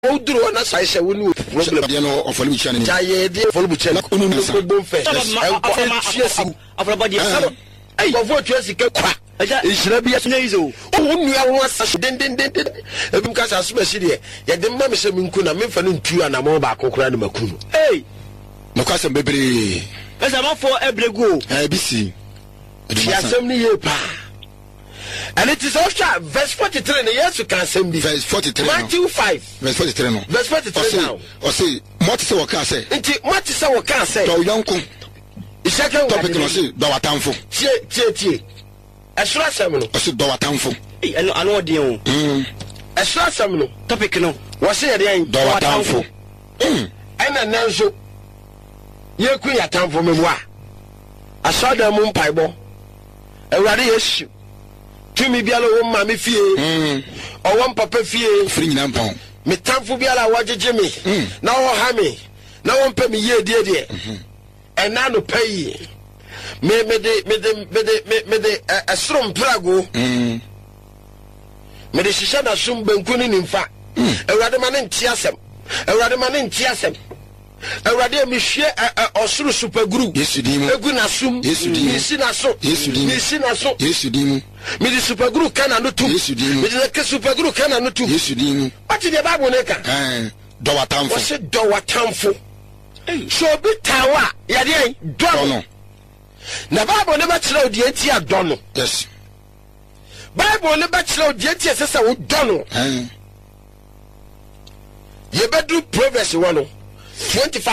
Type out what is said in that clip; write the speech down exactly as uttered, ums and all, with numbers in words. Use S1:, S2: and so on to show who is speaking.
S1: Oduro na sai se woni problem
S2: de no ofole bu chane ni
S1: jaye de ofole bu chane ko nu ko bom fe
S3: afrobody
S1: ay ko vo tuasi ke kwa ishira bi asuna izo o nu ya ho asa den den den ebim ka sa suma shiri ye de ma me se minku na me fa no ntu ana mo ba kokora na makunu
S2: eh no kwase bebre
S3: esa ma for ebrego
S2: eh bisi
S1: ya sem ni ye pa. And it is also verse forty-three. Yes, you can send me.
S2: Verse forty-three.
S1: Matthew five.
S2: Verse forty-three. No.
S1: Verse forty-three now.
S2: Or say, what is our car say?
S1: Inti, what is our car say?
S2: Do young come.
S1: Ishaka
S2: topic no say, do watamfo.
S1: Tie, tie, tie. Esra sem no.
S2: O say do watamfo.
S3: Eh, ano ano odi o.
S2: Mm.
S1: Esra sem no.
S3: Topic no.
S1: Wo say dey
S2: do watamfo.
S1: Mm. Ana nanso. Ye ku ya tamfo memwa. Asada mu mpaibo. Ewrade Yesu. Tumi biala wo ma me fie mm o won papa fie
S2: free nyina mpon
S1: me tamfo biala wajeje me na wo ha me na won pa me ye die die ena no pay me me de me de me de me de asrom prago
S2: mm
S1: me de shisha na sum banku ni nimfa ewrade ma ne ntia asem ewrade ma ne ntia asem ewrade mi hwe osuru super group
S2: Yesu dimu
S1: egu na sum
S2: Yesu dimu
S1: isi na so
S2: Yesu dimu
S1: isi na so
S2: Yesu dimu
S1: me the super group kana no tu
S2: Yesu dimu
S1: me the super group kana no tu
S2: Yesu dimu
S1: what the bible neka
S2: eh do watamfo
S1: what's it do watamfo so bi tawa ya dey do no na bible ne ba kire odi enti ado no
S2: yes
S1: bible ne ba kire odi enti sesa wo do no
S2: eh
S1: ye bedu proverbs one twenty-five